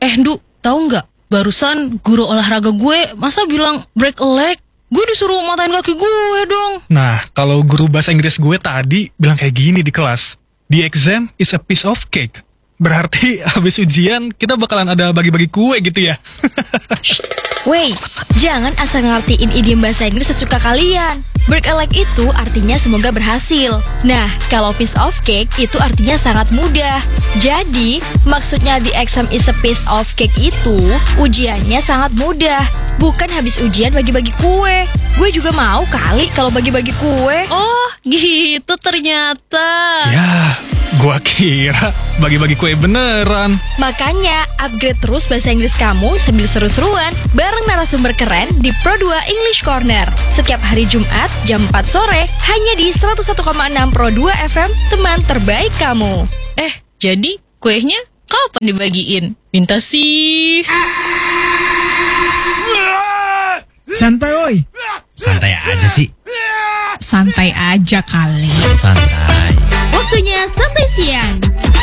Ndu, tahu nggak? Barusan guru olahraga gue masa bilang break a leg? Gue disuruh matain kaki gue dong. Nah, kalau guru bahasa Inggris gue tadi bilang kayak gini di kelas. The exam is a piece of cake. Berarti habis ujian kita bakalan ada bagi-bagi kue gitu ya. Wey, jangan asal ngertiin idiom bahasa Inggris sesuka kalian. Break a leg itu artinya semoga berhasil. Nah, kalau piece of cake itu artinya sangat mudah. Jadi, maksudnya the exam is a piece of cake itu ujiannya sangat mudah. Bukan habis ujian bagi-bagi kue. Gue juga mau kali kalau bagi-bagi kue. Oh, gitu ternyata. Ya, gua kira bagi-bagi kue beneran. Makanya, upgrade terus bahasa Inggris kamu sambil seru-seruan bareng narasumber keren di Pro2 English Corner. Setiap hari Jumat jam 4 sore hanya di 101,6 Pro2 FM, teman terbaik kamu. Jadi kuenya kapan dibagiin? Minta sih. Santai oi. Santai aja sih. Santai aja kali. Santai. Waktunya santai siang.